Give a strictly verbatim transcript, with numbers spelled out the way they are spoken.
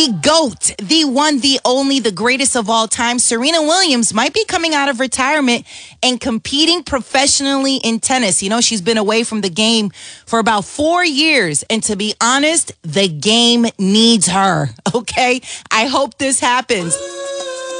The GOAT, the one, the only, the greatest of all time, Serena Williams might be coming out of retirement and competing professionally in tennis. You know, she's been away from the game for about four years. And to be honest, the game needs her. Okay? I hope this happens.